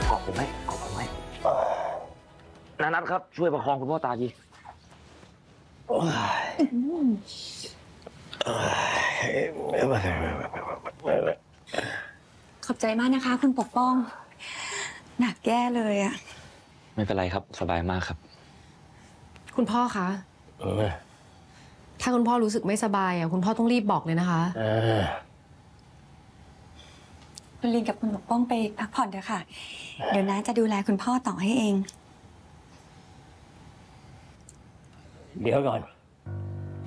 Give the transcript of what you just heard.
เกาะผมไหมนานัทครับช่วยประคองคุณพ่อตาทีขอบใจมากนะคะคุณปกป้องหนักแย่เลยอะไม่เป็นไรครับสบายมากครับคุณพ่อคะถ้าคุณพ่อรู้สึกไม่สบายคุณพ่อต้องรีบบอกเลยนะคะคุณลินกับคุณปกป้องไปพักผ่อนเถอะค่ะเดี๋ยวน้าจะดูแลคุณพ่อต่อให้เองเดี๋ยวก่อน